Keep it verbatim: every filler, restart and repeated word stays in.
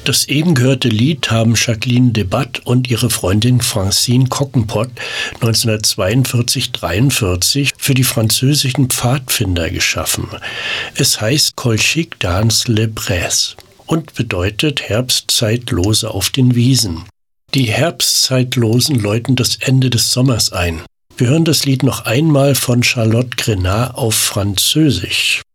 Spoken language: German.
Das eben gehörte Lied haben Jacqueline Debat und ihre Freundin Francine Cockenpot neunzehnhundertzweiundvierzig dreiundvierzig für die französischen Pfadfinder geschaffen. Es heißt Colchique dans les Brais und bedeutet Herbstzeitlose auf den Wiesen. Die Herbstzeitlosen läuten das Ende des Sommers ein. Wir hören das Lied noch einmal von Charlotte Grenat auf Französisch.